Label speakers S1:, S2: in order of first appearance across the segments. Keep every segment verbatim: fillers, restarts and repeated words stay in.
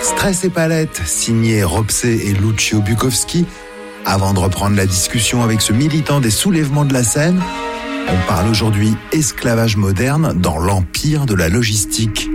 S1: Stress et palette, signé Ropsé et Lucio Bukowski. Avant de reprendre la discussion avec ce militant des soulèvements de la Seine, on parle aujourd'hui esclavage moderne dans l'empire de la logistique.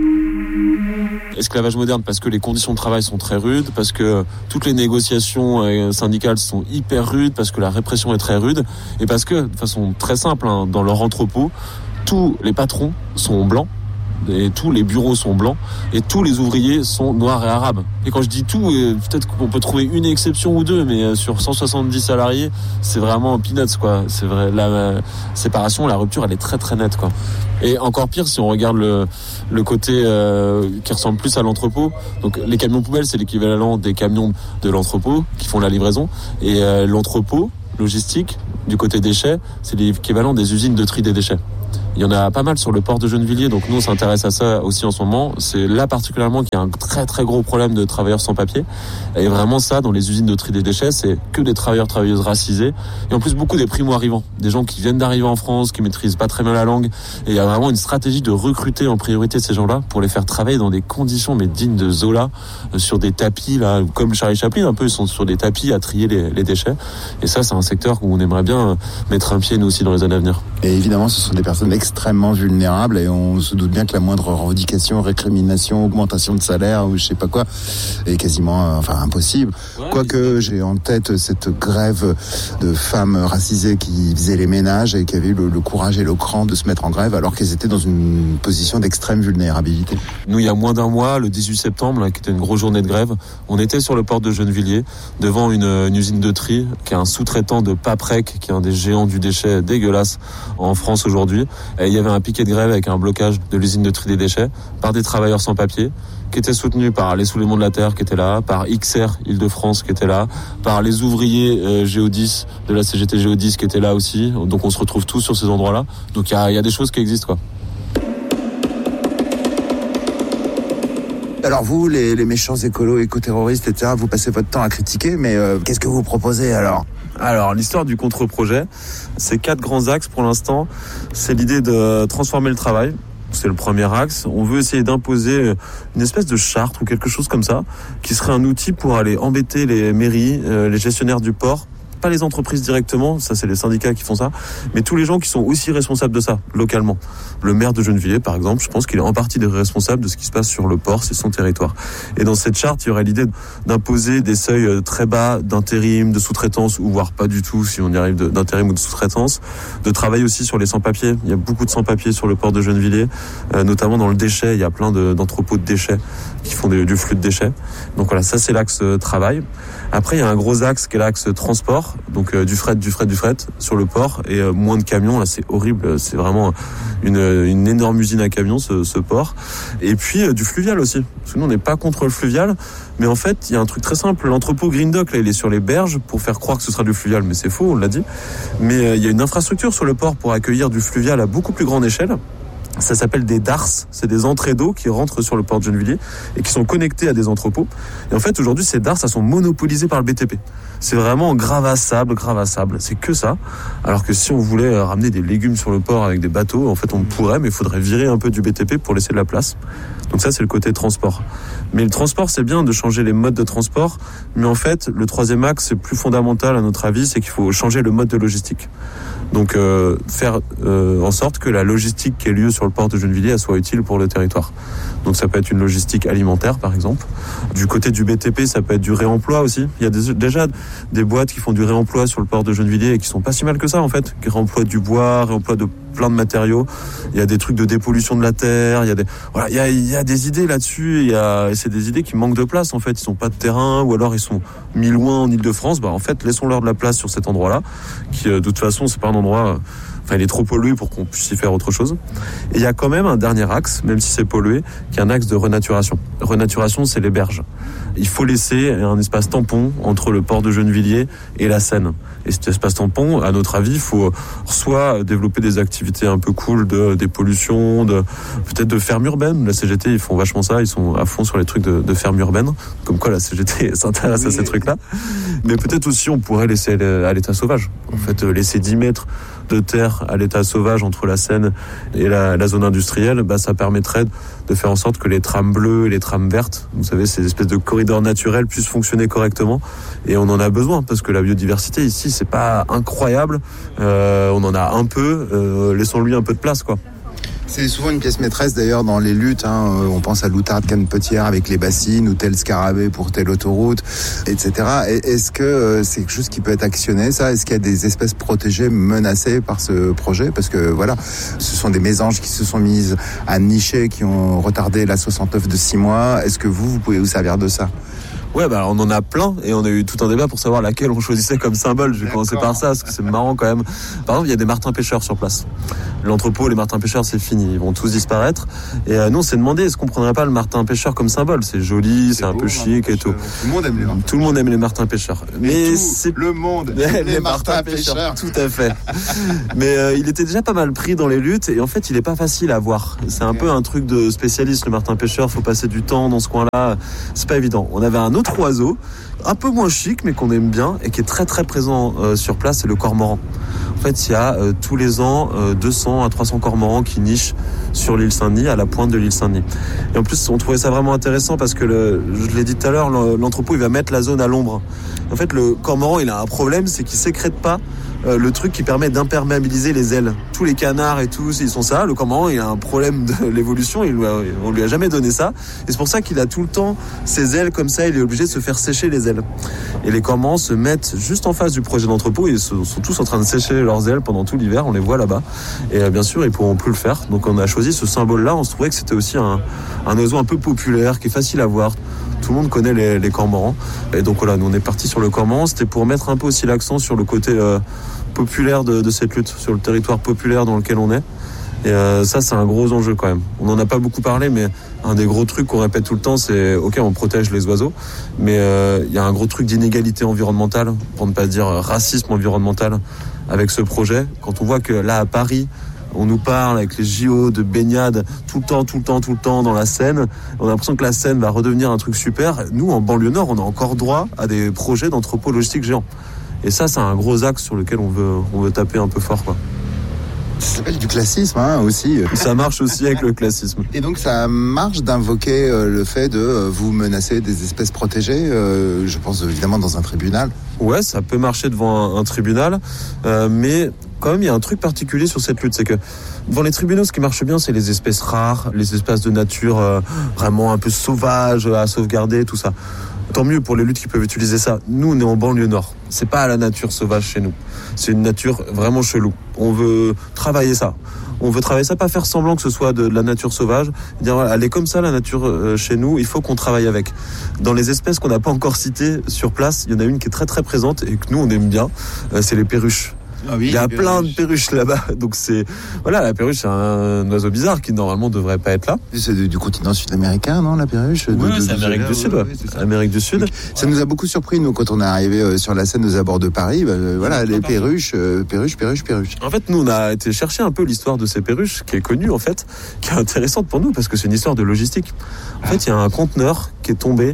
S2: Esclavage moderne parce que les conditions de travail sont très rudes, parce que toutes les négociations syndicales sont hyper rudes, parce que la répression est très rude, et parce que, de façon très simple, hein, dans leur entrepôt, tous les patrons sont blancs, et tous les bureaux sont blancs, et tous les ouvriers sont noirs et arabes. Et quand je dis tout, peut-être qu'on peut trouver une exception ou deux, mais sur cent soixante-dix salariés, c'est vraiment peanuts, quoi. C'est vrai, la séparation, la rupture, elle est très très nette, quoi. Et encore pire, si on regarde le, le côté euh, qui ressemble plus à l'entrepôt. Donc les camions poubelles, c'est l'équivalent des camions de l'entrepôt qui font la livraison. Et euh, l'entrepôt logistique, du côté déchets, c'est l'équivalent des usines de tri des déchets. Il y en a pas mal sur le port de Gennevilliers, donc nous on s'intéresse à ça aussi en ce moment. C'est là particulièrement qu'il y a un très très gros problème de travailleurs sans papier. Et vraiment ça, dans les usines de tri des déchets, c'est que des travailleurs, travailleuses racisés. Et en plus beaucoup des primo-arrivants, des gens qui viennent d'arriver en France, qui maîtrisent pas très bien la langue. Et il y a vraiment une stratégie de recruter en priorité ces gens-là pour les faire travailler dans des conditions mais dignes de Zola, sur des tapis là, comme Charlie Chaplin un peu, ils sont sur des tapis à trier les, les déchets. Et ça, c'est un secteur où on aimerait bien mettre un pied nous aussi dans les années à venir.
S1: Et évidemment, ce sont des personnes extrêmement vulnérables et on se doute bien que la moindre revendication, récrimination, augmentation de salaire ou je sais pas quoi est quasiment euh, enfin impossible. Ouais, Quoique j'ai en tête cette grève de femmes racisées qui faisaient les ménages et qui avaient eu le, le courage et le cran de se mettre en grève alors qu'elles étaient dans une position d'extrême vulnérabilité.
S2: Nous, il y a moins d'un mois, le dix-huit septembre, là, qui était une grosse journée de grève, on était sur le port de Gennevilliers devant une, une usine de tri qui est un sous-traitant de Paprec, qui est un des géants du déchet dégueulasse en France aujourd'hui. Et il y avait un piquet de grève avec un blocage de l'usine de tri des déchets par des travailleurs sans papier qui étaient soutenus par les Soulèvements de la Terre qui étaient là, par X R Île-de-France qui était là, par les ouvriers euh, Géodis de la C G T Géodis qui étaient là aussi. Donc on se retrouve tous sur ces endroits-là. Donc il y a, il y a des choses qui existent, quoi.
S1: Alors vous, les, les méchants écolos, éco-terroristes, et cetera, vous passez votre temps à critiquer, mais euh, qu'est-ce que vous proposez alors ?
S2: Alors, l'histoire du contre-projet, c'est quatre grands axes pour l'instant. C'est l'idée de transformer le travail. C'est le premier axe. On veut essayer d'imposer une espèce de charte ou quelque chose comme ça, qui serait un outil pour aller embêter les mairies, euh, les gestionnaires du port. Pas les entreprises directement, ça c'est les syndicats qui font ça, mais tous les gens qui sont aussi responsables de ça, localement. Le maire de Gennevilliers, par exemple, je pense qu'il est en partie responsable de ce qui se passe sur le port, c'est son territoire. Et dans cette charte, il y aurait l'idée d'imposer des seuils très bas d'intérim, de sous-traitance, ou voire pas du tout, si on y arrive, d'intérim ou de sous-traitance, de travailler aussi sur les sans-papiers. Il y a beaucoup de sans-papiers sur le port de Gennevilliers, euh, notamment dans le déchet, il y a plein de, d'entrepôts de déchets qui font des, du flux de déchets. Donc voilà, ça c'est l'axe euh, travail. Après, il y a un gros axe qui est l'axe transport, donc euh, du fret, du fret, du fret sur le port et euh, moins de camions. Là, c'est horrible. C'est vraiment une, une énorme usine à camions, ce, ce port. Et puis euh, du fluvial aussi. Parce que nous, on n'est pas contre le fluvial, mais en fait, il y a un truc très simple. L'entrepôt Green Dock, là, il est sur les berges pour faire croire que ce sera du fluvial, mais c'est faux, on l'a dit. Mais euh, il y a une infrastructure sur le port pour accueillir du fluvial à beaucoup plus grande échelle. Ça s'appelle des D A R S, c'est des entrées d'eau qui rentrent sur le port de Gennevilliers et qui sont connectées à des entrepôts. Et en fait, aujourd'hui, ces D A R S, elles sont monopolisées par le B T P. C'est vraiment grave à sable, grave à sable, c'est que ça. Alors que si on voulait ramener des légumes sur le port avec des bateaux, en fait, on pourrait, mais il faudrait virer un peu du B T P pour laisser de la place. Donc ça, c'est le côté transport. Mais le transport, c'est bien de changer les modes de transport, mais en fait, le troisième axe, c'est plus fondamental à notre avis, c'est qu'il faut changer le mode de logistique. Donc euh, faire euh, en sorte que la logistique qui ait lieu sur le port de Gennevilliers soit utile pour le territoire. Donc ça peut être une logistique alimentaire par exemple. Du côté du B T P, ça peut être du réemploi aussi. Il y a des, déjà des boîtes qui font du réemploi sur le port de Gennevilliers et qui sont pas si mal que ça en fait. Qui réemploient du bois, réemploi de plein de matériaux. Il y a des trucs de dépollution de la terre. Il y a des voilà, il y a, il y a des idées là-dessus. Il y a c'est des idées qui manquent de place en fait. Ils sont pas de terrain ou alors ils sont mis loin en Île-de-France. Bah en fait laissons-leur de la place sur cet endroit-là. Qui euh, de toute façon c'est pas un endroit. Enfin, il est trop pollué pour qu'on puisse y faire autre chose. Et il y a quand même un dernier axe, même si c'est pollué, qui est un axe de renaturation. Renaturation, c'est les berges. Il faut laisser un espace tampon entre le port de Gennevilliers et la Seine. Et cet espace tampon, à notre avis, il faut soit développer des activités un peu cool de dépollution, de, peut-être de ferme urbaine. La C G T, ils font vachement ça. Ils sont à fond sur les trucs de, de ferme urbaine. Comme quoi, la C G T s'intéresse oui. à ces trucs-là. Mais peut-être aussi, on pourrait laisser à l'état sauvage. En fait, laisser dix mètres de terre à l'état sauvage entre la Seine et la, la zone industrielle, bah, ça permettrait de faire en sorte que les trames bleues et les trames vertes, vous savez, ces espèces de corridors naturels puissent fonctionner correctement. Et on en a besoin parce que la biodiversité ici, c'est pas incroyable. Euh, on en a un peu. Euh, laissons-lui un peu de place, quoi.
S1: C'est souvent une pièce maîtresse d'ailleurs dans les luttes. Hein. On pense à l'Outarde Canepetière avec les bassines ou tel scarabée pour telle autoroute, et cetera. Est-ce que c'est quelque chose qui peut être actionné, ça ? Est-ce qu'il y a des espèces protégées menacées par ce projet ? Parce que voilà, ce sont des mésanges qui se sont mises à nicher, qui ont retardé la soixante-neuf de six mois. Est-ce que vous, vous pouvez vous servir de ça ?
S2: Ouais, bah on en a plein et on a eu tout un débat pour savoir laquelle on choisissait comme symbole. Je vais commencer par ça parce que c'est marrant quand même. Par exemple, il y a des martins pêcheurs sur place. L'entrepôt, les martins pêcheurs, c'est fini, ils vont tous disparaître. Et euh, nous, on s'est demandé, est-ce qu'on prendrait pas le martin pêcheur comme symbole ? C'est joli, c'est, c'est un beau, peu chic et tout.
S1: Tout le monde aime les martins.
S2: Tout le monde aime les martins pêcheurs.
S1: Mais, Mais c'est le monde
S2: les, les martins, martins pêcheurs. pêcheurs. Tout à fait. Mais euh, il était déjà pas mal pris dans les luttes et en fait, il est pas facile à voir. C'est un okay. peu un truc de spécialiste, le martin pêcheur. Faut passer du temps dans ce coin-là. C'est pas évident. On avait un autre oiseau, un peu moins chic, mais qu'on aime bien et qui est très très présent euh, sur place, c'est le cormoran. En fait, il y a euh, tous les ans euh, deux cents à trois cents cormorans qui nichent sur l'île Saint-Denis, à la pointe de l'île Saint-Denis. Et en plus, on trouvait ça vraiment intéressant parce que, le, je l'ai dit tout à l'heure, l'entrepôt, il va mettre la zone à l'ombre. En fait, le cormoran, il a un problème, c'est qu'il sécrète pas euh, le truc qui permet d'imperméabiliser les ailes. Tous les canards et tout, ils sont ça. Le cormoran, il a un problème de l'évolution, il, on lui a jamais donné ça. Et c'est pour ça qu'il a tout le temps ses ailes comme ça, il est obligé de se faire sécher les ailes. Et les cormorans se mettent juste en face du projet d'entrepôt, ils sont tous en train de sécher leurs ailes pendant tout l'hiver, on les voit là-bas. Et euh, bien sûr, ils pourront plus le faire. Donc on a choisi ce symbole-là, on se trouvait que c'était aussi un, un oiseau un peu populaire, qui est facile à voir. Tout le monde connaît les, les cormorans. Et donc voilà, nous on est parti sur le cormoran, c'était pour mettre un peu aussi l'accent sur le côté euh, populaire de, de cette lutte, sur le territoire populaire dans lequel on est. Et euh, ça, c'est un gros enjeu quand même. On n'en a pas beaucoup parlé, mais un des gros trucs qu'on répète tout le temps, c'est ok, on protège les oiseaux, mais il euh, y a un gros truc d'inégalité environnementale, pour ne pas dire racisme environnemental, avec ce projet. Quand on voit que là, à Paris, on nous parle avec les J O de baignade tout le temps, tout le temps, tout le temps dans la Seine. On a l'impression que la Seine va redevenir un truc super. Nous, en banlieue nord, on a encore droit à des projets d'entrepôts logistiques géants. Et ça, c'est un gros axe sur lequel on veut, on veut taper un peu fort, quoi.
S1: Ça s'appelle du classisme, hein, aussi.
S2: Ça marche aussi avec le classisme.
S1: Et donc, ça marche d'invoquer euh, le fait de euh, vous menacer des espèces protégées, euh, je pense évidemment dans un tribunal.
S2: Ouais, ça peut marcher devant un, un tribunal, euh, mais quand même, il y a un truc particulier sur cette lutte, c'est que devant les tribunaux, ce qui marche bien, c'est les espèces rares, les espèces de nature euh, vraiment un peu sauvages à sauvegarder, tout ça. Tant mieux pour les luttes qui peuvent utiliser ça. Nous, on est en banlieue nord. C'est pas la nature sauvage chez nous. C'est une nature vraiment chelou. On veut travailler ça. On veut travailler ça, pas faire semblant que ce soit de, de la nature sauvage. Dire, voilà, elle est comme ça, la nature euh, chez nous, il faut qu'on travaille avec. Dans les espèces qu'on n'a pas encore citées sur place, il y en a une qui est très très présente et que nous, on aime bien. Euh, c'est les perruches. Ah oui, il y a plein de perruches là-bas, donc c'est voilà, la perruche c'est un oiseau bizarre qui normalement devrait pas être là.
S1: C'est du, du continent sud-américain, non, la perruche?
S2: Oui, de, c'est de, Amérique du Sud. Ouais, ouais, c'est Amérique du Sud.
S1: Donc, ça nous a beaucoup surpris nous quand on est arrivé sur la Seine aux abords de Paris. Bah, voilà, les perruches, euh, perruches, perruches, perruches.
S2: En fait, nous on a été chercher un peu l'histoire de ces perruches, qui est connue en fait, qui est intéressante pour nous parce que c'est une histoire de logistique. En fait, il y a un conteneur qui est tombé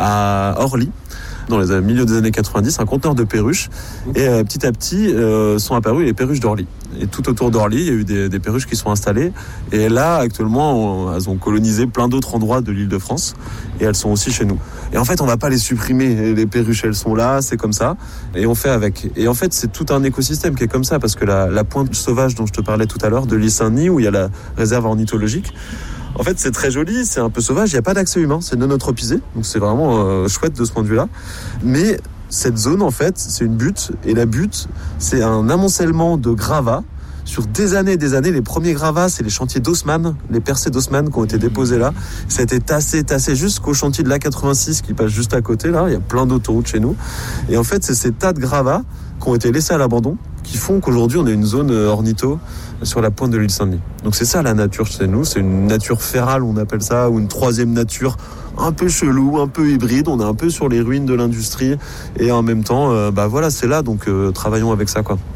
S2: à Orly. Dans les milieux des années quatre-vingt-dix, un conteneur de perruches. Et euh, petit à petit, euh, sont apparues les perruches d'Orly. Et tout autour d'Orly, il y a eu des, des perruches qui sont installées. Et là, actuellement, on, elles ont colonisé plein d'autres endroits de l'île de France. Et elles sont aussi chez nous. Et en fait, on va pas les supprimer. Les perruches, elles sont là, c'est comme ça. Et on fait avec. Et en fait, c'est tout un écosystème qui est comme ça. Parce que la, la pointe sauvage dont je te parlais tout à l'heure, de l'île Saint-Denis, où il y a la réserve ornithologique, en fait, c'est très joli, c'est un peu sauvage, il n'y a pas d'accès humain, c'est non-anthropisé, donc c'est vraiment euh, chouette de ce point de vue-là. Mais cette zone, en fait, c'est une butte, et la butte, c'est un amoncellement de gravats. Sur des années et des années, les premiers gravats, c'est les chantiers d'Haussmann, les percées d'Haussmann qui ont été déposés là. Ça a été tassé, tassé jusqu'au chantier de l'A quatre-vingt-six qui passe juste à côté, là. Il y a plein d'autoroutes chez nous. Et en fait, c'est ces tas de gravats qui ont été laissés à l'abandon qui font qu'aujourd'hui, on a une zone ornitho sur la pointe de l'île Saint-Denis. Donc c'est ça la nature chez nous, c'est une nature férale, on appelle ça, ou une troisième nature un peu chelou, un peu hybride. On est un peu sur les ruines de l'industrie et en même temps, euh, bah voilà, c'est là, donc euh, travaillons avec ça, quoi.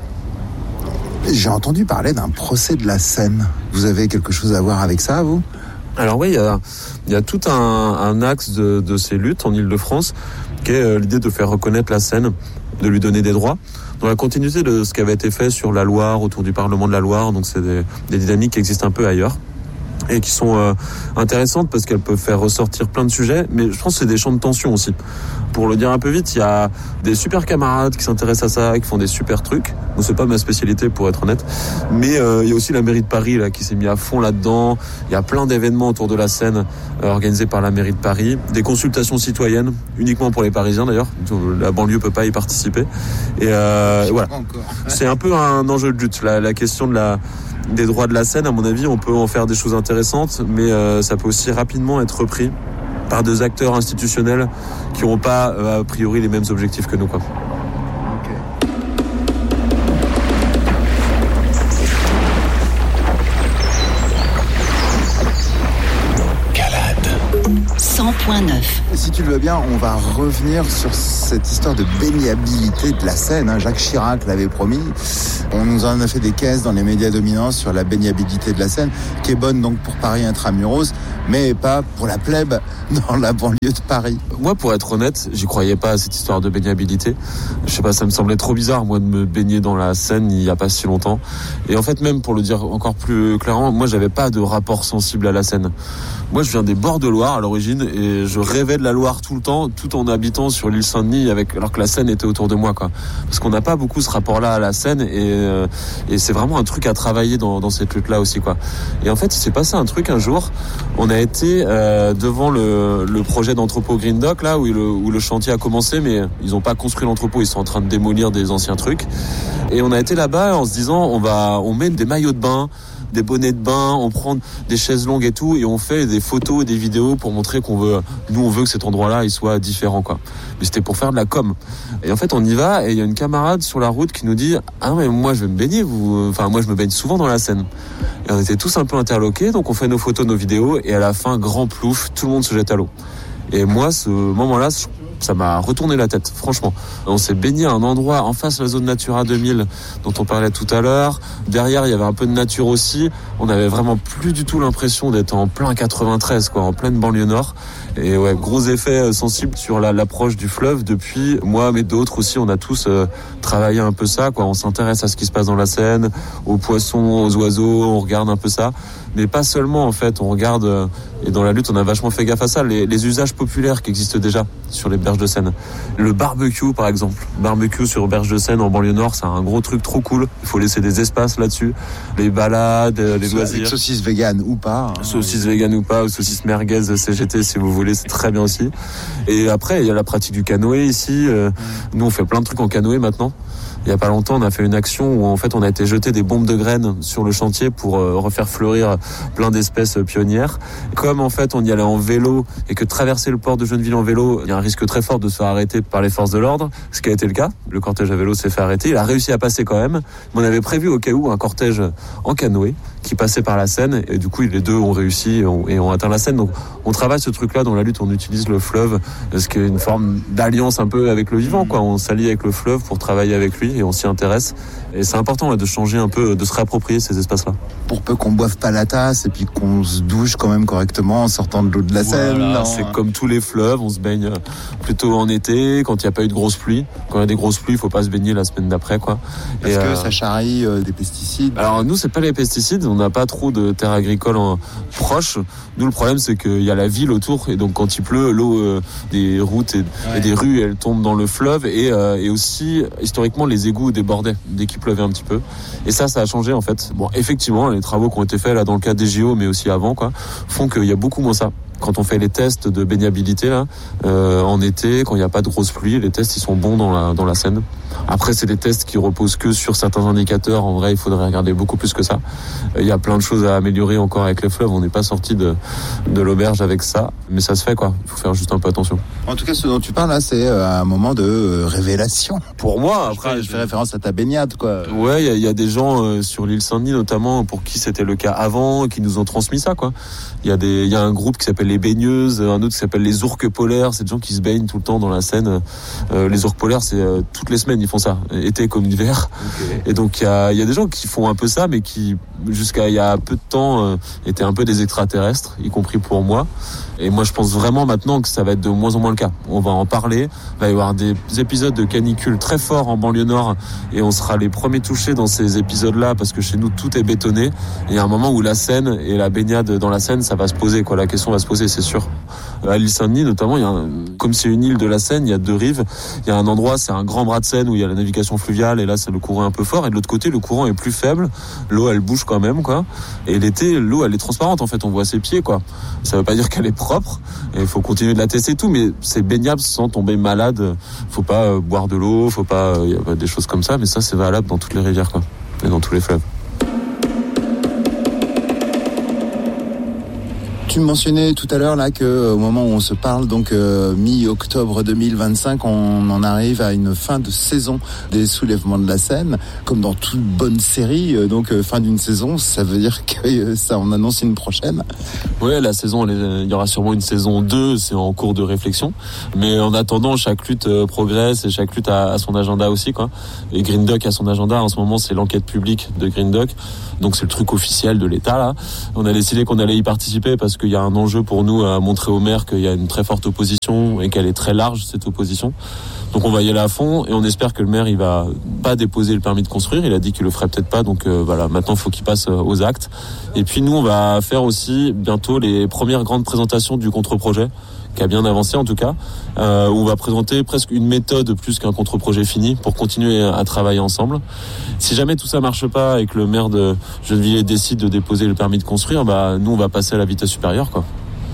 S1: J'ai entendu parler d'un procès de la Seine. Vous avez quelque chose à voir avec ça, vous ?
S2: Alors oui, il y a, il y a tout un, un axe de, de ces luttes en Île-de-France qui est l'idée de faire reconnaître la Seine de lui donner des droits. Dans la continuité de ce qui avait été fait sur la Loire, autour du Parlement de la Loire, donc c'est des, des dynamiques qui existent un peu ailleurs et qui sont euh, intéressantes parce qu'elles peuvent faire ressortir plein de sujets, mais je pense que c'est des champs de tension aussi. Pour le dire un peu vite, il y a des super camarades qui s'intéressent à ça, qui font des super trucs. Bon, c'est pas ma spécialité pour être honnête, mais euh, il y a aussi la mairie de Paris là qui s'est mis à fond là-dedans. Il y a plein d'événements autour de la Seine euh, organisés par la mairie de Paris, des consultations citoyennes uniquement pour les Parisiens d'ailleurs. La banlieue peut pas y participer. Et, euh, et voilà, c'est un peu un enjeu de lutte. La, la question de la des droits de la Seine, à mon avis, on peut en faire des choses intéressantes, mais euh, ça peut aussi rapidement être repris par des acteurs institutionnels qui n'auront pas, euh, a priori, les mêmes objectifs que nous, quoi.
S3: cent point neuf.
S1: Si tu le veux bien, on va revenir sur cette histoire de baignabilité de la Seine. Jacques Chirac l'avait promis. On nous en a fait des caisses dans les médias dominants sur la baignabilité de la Seine, qui est bonne donc pour Paris intramuros, mais pas pour la plèbe dans la banlieue de Paris.
S2: Moi, pour être honnête, j'y croyais pas à cette histoire de baignabilité. Je sais pas, ça me semblait trop bizarre, moi, de me baigner dans la Seine il y a pas si longtemps. Et en fait, même pour le dire encore plus clairement, moi, j'avais pas de rapport sensible à la Seine. Moi, je viens des bords de Loire à l'origine et je rêvais de la Loire tout le temps, tout en habitant sur l'île Saint-Denis, avec, alors que la Seine était autour de moi, quoi. Parce qu'on n'a pas beaucoup ce rapport-là à la Seine et, euh, et c'est vraiment un truc à travailler dans, dans cette lutte-là aussi, quoi. Et en fait, il s'est passé un truc un jour. On a été euh, devant le, le projet d'entrepôt Green Dock, là, où le, où le chantier a commencé, mais ils n'ont pas construit l'entrepôt, ils sont en train de démolir des anciens trucs. Et on a été là-bas en se disant, on va, on met des maillots de bain, des bonnets de bain, on prend des chaises longues et tout, et on fait des photos et des vidéos pour montrer qu'on veut, nous on veut que cet endroit-là il soit différent, quoi. Mais c'était pour faire de la com. Et en fait on y va et il y a une camarade sur la route qui nous dit ah mais moi je vais me baigner, vous, enfin moi je me baigne souvent dans la Seine. Et on était tous un peu interloqués, donc on fait nos photos, nos vidéos, et à la fin grand plouf, tout le monde se jette à l'eau. Et moi ce moment-là, ça m'a retourné la tête, franchement. On s'est baigné à un endroit en face de la zone Natura deux mille dont on parlait tout à l'heure. Derrière, il y avait un peu de nature aussi. On avait vraiment plus du tout l'impression d'être en plein quatre-vingt-treize, quoi, en pleine banlieue nord. Et ouais, gros effet sensible sur la, l'approche du fleuve. Depuis, moi, mais d'autres aussi, on a tous euh, travaillé un peu ça, quoi. On s'intéresse à ce qui se passe dans la Seine, aux poissons, aux oiseaux, on regarde un peu ça. Mais pas seulement, en fait, on regarde, euh, et dans la lutte, on a vachement fait gaffe à ça, les, les usages populaires qui existent déjà sur les berges de Seine. Le barbecue, par exemple. Barbecue sur berges de Seine en banlieue nord, c'est un gros truc trop cool. Il faut laisser des espaces là-dessus. Les balades, les loisirs.
S1: Avec saucisses vegan ou pas. Hein.
S2: Saucisses vegan ou pas, ou saucisses merguez C G T si vous voulez, c'est très bien aussi. Et après, il y a la pratique du canoë ici. Euh, nous, on fait plein de trucs en canoë maintenant. Il y a pas longtemps, on a fait une action où en fait on a été jeter des bombes de graines sur le chantier pour euh, refaire fleurir plein d'espèces pionnières. Comme en fait on y allait en vélo et que traverser le port de Gennevilles en vélo, il y a un risque très fort de se faire arrêter par les forces de l'ordre, ce qui a été le cas. Le cortège à vélo s'est fait arrêter, il a réussi à passer quand même. Mais on avait prévu au cas où un cortège en canoë qui passait par la Seine et du coup les deux ont réussi et ont, et ont atteint la Seine. Donc on travaille ce truc-là dans la lutte, on utilise le fleuve, ce qui est une forme d'alliance un peu avec le vivant, quoi. On s'allie avec le fleuve pour travailler avec lui et on s'y intéresse. Et c'est important ouais, de changer un peu, de se réapproprier ces espaces-là.
S1: Pour peu qu'on boive pas la tasse et puis qu'on se douche quand même correctement en sortant de l'eau de la Seine.
S2: Voilà, c'est comme tous les fleuves, on se baigne plutôt en été, quand il n'y a pas eu de grosses pluies. Quand il y a des grosses pluies, il faut pas se baigner la semaine d'après, quoi.
S1: Est-ce
S2: et
S1: que
S2: euh...
S1: ça charrie euh, des pesticides?
S2: Alors nous, c'est pas les pesticides, on n'a pas trop de terres agricoles en... proches. Nous, le problème, c'est qu'il y a la ville autour et donc quand il pleut, l'eau euh, des routes et, ouais. et des rues, elle tombe dans le fleuve et, euh, et aussi, historiquement, les égouts débordaient dès qu'il pleuvait un petit peu. Et ça, ça a changé en fait. Bon, effectivement, les travaux qui ont été faits là dans le cadre des J O, mais aussi avant, quoi, font qu'il y a beaucoup moins ça. Quand on fait les tests de baignabilité là, euh, en été, quand il n'y a pas de grosses pluies, les tests ils sont bons dans la dans la Seine. Après, c'est des tests qui reposent que sur certains indicateurs. En vrai, il faudrait regarder beaucoup plus que ça. Il y a plein de choses à améliorer encore avec les fleuves. On n'est pas sorti de de l'auberge avec ça, mais ça se fait, quoi. Il faut faire juste un peu attention.
S1: En tout cas, ce dont tu parles là, c'est un moment de révélation.
S2: Pour moi, après,
S1: je fais, je fais référence à ta baignade, quoi.
S2: Ouais, il y a, y a des gens euh, sur l'île Saint-Denis notamment pour qui c'était le cas avant et qui nous ont transmis ça, quoi. Il y a des, il y a un groupe qui s'appelle les baigneuses, un autre qui s'appelle les ourques polaires. C'est des gens qui se baignent tout le temps dans la Seine. Euh, les ourques polaires, c'est euh, toutes les semaines ils font ça, été comme hiver. Okay. Et donc il y a, y a des gens qui font un peu ça, mais qui jusqu'à il y a peu de temps euh, étaient un peu des extraterrestres, y compris pour moi. Et moi je pense vraiment maintenant que ça va être de moins en moins le cas. On va en parler, il va y avoir des épisodes de canicule très forts en banlieue nord et on sera les premiers touchés dans ces épisodes-là parce que chez nous tout est bétonné. Et il y a un moment où la Seine et la baignade dans la Seine, ça va se poser, quoi. La question va se poser, c'est sûr. À l'île Saint-Denis notamment, il y a un, comme c'est une île de la Seine, il y a deux rives. Il y a un endroit, c'est un grand bras de Seine où il y a la navigation fluviale et là c'est le courant un peu fort. Et de l'autre côté, le courant est plus faible. L'eau, elle bouge quand même, quoi. Et l'été, l'eau, elle est transparente en fait. On voit ses pieds, quoi. Ça veut pas dire qu'elle est propre. Et il faut continuer de la tester et tout, mais c'est baignable sans tomber malade. Faut pas euh, boire de l'eau, faut pas, il euh, y a des choses comme ça. Mais ça, c'est valable dans toutes les rivières, quoi, et dans tous les fleuves.
S1: Tu mentionnais tout à l'heure là que au moment où on se parle, donc euh, mi-octobre deux mille vingt-cinq, on en arrive à une fin de saison des soulèvements de la Seine, comme dans toute bonne série. Euh, donc euh, fin d'une saison, ça veut dire que euh, ça en annonce une prochaine.
S2: Ouais, la saison, il y aura sûrement une saison deux, c'est en cours de réflexion. Mais en attendant, chaque lutte euh, progresse et chaque lutte a, a son agenda aussi, quoi. Et Green Duck a son agenda. En ce moment, c'est l'enquête publique de Green Duck. Donc c'est le truc officiel de l'État là. On a décidé qu'on allait y participer parce qu'il y a un enjeu pour nous à montrer au maire qu'il y a une très forte opposition et qu'elle est très large cette opposition. Donc on va y aller à fond et on espère que le maire il va pas déposer le permis de construire. Il a dit qu'il le ferait peut-être pas, donc euh, voilà. Maintenant il faut qu'il passe aux actes. Et puis nous on va faire aussi bientôt les premières grandes présentations du contre-projet, qui a bien avancé en tout cas, euh, où on va présenter presque une méthode plus qu'un contre-projet fini pour continuer à travailler ensemble. Si jamais tout ça marche pas et que le maire de Gennevilliers décide de déposer le permis de construire, bah nous on va passer à la vitesse supérieure, quoi.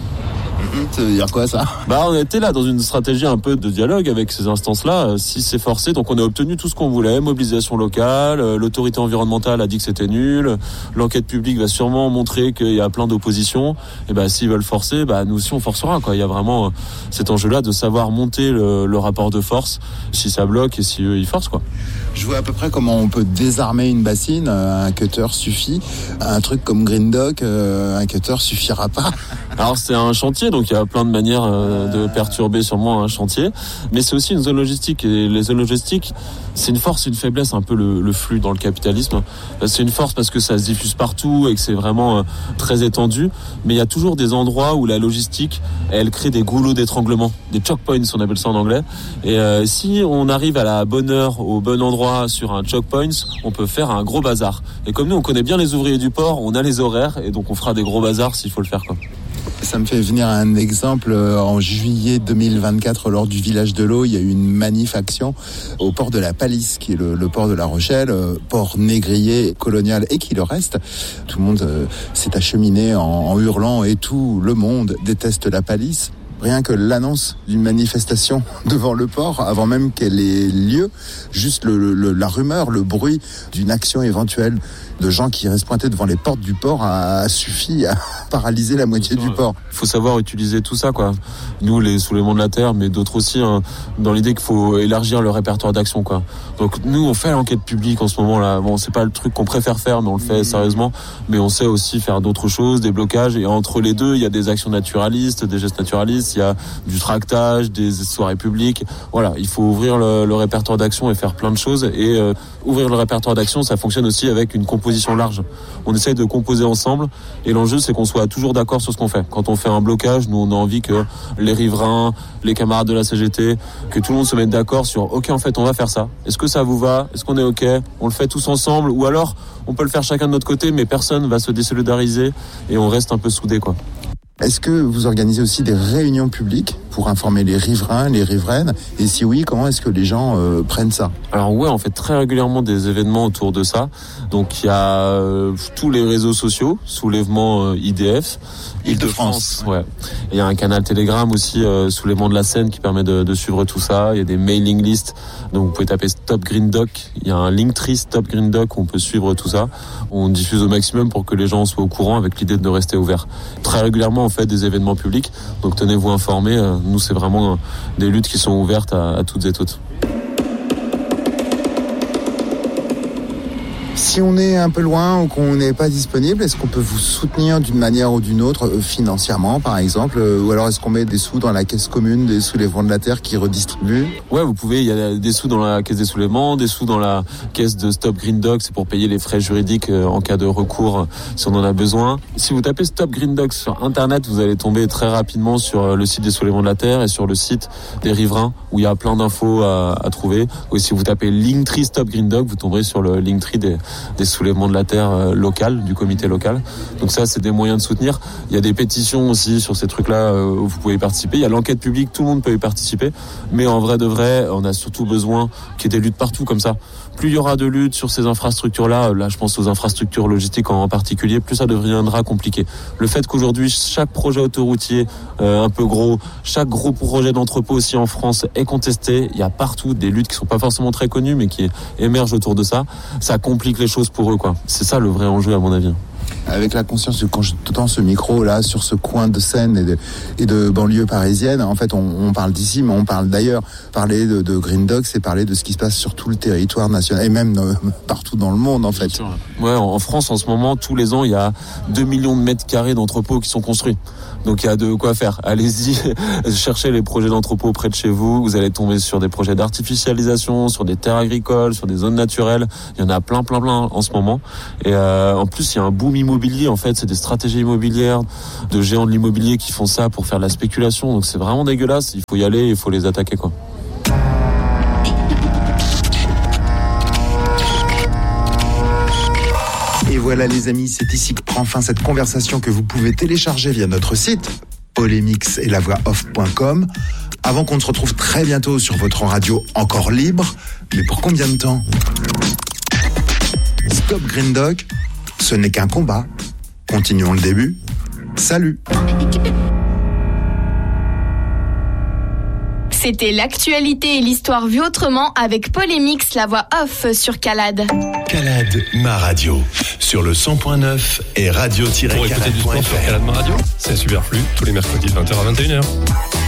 S1: Ça veut dire quoi ça ?
S2: Bah on était là dans une stratégie un peu de dialogue avec ces instances-là. Si c'est forcé, donc on a obtenu tout ce qu'on voulait, mobilisation locale, l'autorité environnementale a dit que c'était nul, l'enquête publique va sûrement montrer qu'il y a plein d'oppositions. Et bah s'ils veulent forcer, bah nous aussi on forcera, quoi. Il y a vraiment cet enjeu-là de savoir monter le, le rapport de force si ça bloque et si eux ils forcent, quoi.
S1: Je vois à peu près comment on peut désarmer une bassine. Un cutter suffit. Un truc comme Green Duck, un cutter suffira pas.
S2: Alors c'est un chantier, donc il y a plein de manières euh, de perturber sûrement un chantier, mais c'est aussi une zone logistique, et les zones logistiques, c'est une force, une faiblesse, un peu le, le flux dans le capitalisme. C'est une force parce que ça se diffuse partout et que c'est vraiment euh, très étendu, mais il y a toujours des endroits où la logistique, elle crée des goulots d'étranglement, des choke points, on appelle ça en anglais, et euh, si on arrive à la bonne heure, au bon endroit sur un choke point, on peut faire un gros bazar. Et comme nous on connaît bien les ouvriers du port, on a les horaires, et donc on fera des gros bazars s'il faut le faire, quoi.
S1: Ça me fait venir un exemple. En juillet deux mille vingt-quatre, lors du village de l'eau, il y a eu une manif action au port de la Palisse, qui est le, le port de La Rochelle, port négrier, colonial et qui le reste. Tout le monde euh, s'est acheminé en, en hurlant et tout le monde déteste la Palisse. Rien que l'annonce d'une manifestation devant le port, avant même qu'elle ait lieu, juste le, le, la rumeur, le bruit d'une action éventuelle de gens qui restent pointés devant les portes du port a, a suffi à paralyser la moitié du port.
S2: Il faut savoir utiliser tout ça, quoi. Nous, les soulèvements de la terre, mais d'autres aussi, hein, dans l'idée qu'il faut élargir le répertoire d'action, quoi. Donc nous, on fait l'enquête publique en ce moment-là. Bon, c'est pas le truc qu'on préfère faire, mais on le fait mmh. sérieusement. Mais on sait aussi faire d'autres choses, des blocages. Et entre les deux, il y a des actions naturalistes, des gestes naturalistes. Il y a du tractage, des soirées publiques. Voilà, il faut ouvrir le, le répertoire d'action et faire plein de choses. Et euh, ouvrir le répertoire d'action, ça fonctionne aussi avec une composition large. On essaye de composer ensemble. Et l'enjeu, c'est qu'on soit toujours d'accord sur ce qu'on fait. Quand on fait un blocage, nous, on a envie que les riverains, les camarades de la C G T, que tout le monde se mette d'accord sur « Ok, en fait, on va faire ça. Est-ce que ça vous va ? Est-ce qu'on est OK ? On le fait tous ensemble ? Ou alors, on peut le faire chacun de notre côté, mais personne va se désolidariser et on reste un peu soudés, quoi. »
S1: Est-ce que vous organisez aussi des réunions publiques pour informer les riverains, les riveraines ? Et si oui, comment est-ce que les gens euh, prennent ça ?
S2: Alors ouais, on fait très régulièrement des événements autour de ça. Donc il y a euh, tous les réseaux sociaux, Soulèvement euh, I D F,
S1: Île-de-France.
S2: Ouais. Et il y a un canal Telegram aussi, euh, Soulèvement de la Seine, qui permet de, de suivre tout ça. Il y a des mailing lists. Donc vous pouvez taper Stop Green Duck. Il y a un Linktree Stop Green Duck où on peut suivre tout ça. On diffuse au maximum pour que les gens soient au courant, avec l'idée de rester ouverts. Très régulièrement, on fait des événements publics. Donc tenez-vous informés. Nous, c'est vraiment des luttes qui sont ouvertes à, à toutes et toutes.
S1: Si on est un peu loin ou qu'on n'est pas disponible, est-ce qu'on peut vous soutenir d'une manière ou d'une autre, euh, financièrement par exemple, euh, ou alors est-ce qu'on met des sous dans la caisse commune des soulèvements de la terre qui redistribue?
S2: Ouais, vous pouvez, il y a des sous dans la caisse des soulèvements, des sous dans la caisse de Stop Green Dog, c'est pour payer les frais juridiques euh, en cas de recours euh, si on en a besoin. Si vous tapez Stop Green Dog sur internet, vous allez tomber très rapidement sur euh, le site des soulèvements de la terre et sur le site des riverains où il y a plein d'infos à, à trouver. Ou si vous tapez Linktree Stop Green Dog, vous tomberez sur le Linktree des, des soulèvements de la terre euh, local, du comité local. Donc ça, c'est des moyens de soutenir. Il y a des pétitions aussi sur ces trucs-là euh, où vous pouvez participer. Il y a l'enquête publique, tout le monde peut y participer. Mais en vrai de vrai, on a surtout besoin qu'il y ait des luttes partout comme ça. Plus il y aura de luttes sur ces infrastructures-là, là je pense aux infrastructures logistiques en particulier, plus ça deviendra compliqué. Le fait qu'aujourd'hui, chaque projet autoroutier euh, un peu gros, chaque gros projet d'entrepôt aussi en France est contesté. Il y a partout des luttes qui sont pas forcément très connues, mais qui émergent autour de ça. Ça complique les choses pour eux, quoi. C'est ça le vrai enjeu, à mon avis.
S1: Avec la conscience que quand je tends ce micro là sur ce coin de Seine et de, et de banlieue parisienne, en fait on, on parle d'ici mais on parle d'ailleurs. Parler de, de Green Dog, c'est parler de ce qui se passe sur tout le territoire national et même euh, partout dans le monde en fait.
S2: Ouais, en France en ce moment, tous les ans, il y a deux millions de mètres carrés d'entrepôts qui sont construits. Donc il y a de quoi faire. Allez-y, cherchez les projets d'entrepôts près de chez vous. Vous allez tomber sur des projets d'artificialisation, sur des terres agricoles, sur des zones naturelles. Il y en a plein, plein, plein en ce moment. Et euh, en plus, il y a un boom immobilier. En fait, c'est des stratégies immobilières de géants de l'immobilier qui font ça pour faire de la spéculation. Donc c'est vraiment dégueulasse. Il faut y aller, il faut les attaquer, quoi.
S1: Et voilà les amis, c'est ici que prend fin cette conversation que vous pouvez télécharger via notre site polémix et la voix off point com. Avant qu'on se retrouve très bientôt sur votre radio encore libre, mais pour combien de temps? Stop Green Dog, ce n'est qu'un combat. Continuons le début. Salut.
S4: C'était l'actualité et l'histoire vue autrement avec Polémix, la voix off sur Calade.
S5: Calade, ma radio, sur le cent point neuf et radio-calade point fr.
S6: Pour écouter du sport sur Calade, ma radio, c'est Superflu, tous les mercredis de vingt heures à vingt et une heures.